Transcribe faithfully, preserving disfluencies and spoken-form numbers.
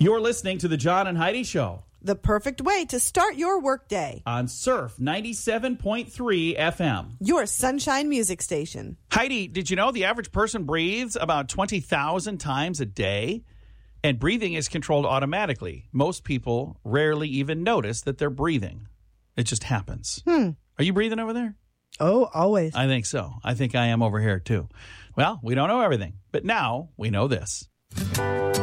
You're listening to the John and Heidi Show The perfect way to start your workday. on Surf ninety-seven point three F M. Your sunshine music station. Heidi, did you know the average person breathes about twenty thousand times a day? And breathing is controlled automatically. Most people rarely even notice that they're breathing. It just happens. Hmm. Are you breathing over there? Oh, always. I think so. I think I am over here too. Well, we don't know everything, but now we know this.